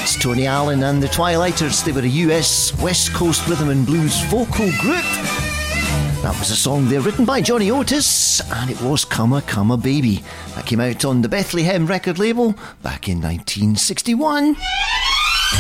Tony Allen and the Twilighters. They were a US West Coast rhythm and blues vocal group. That was a song there written by Johnny Otis, and it was Come a Come a Baby. That came out on the Bethlehem record label back in 1961.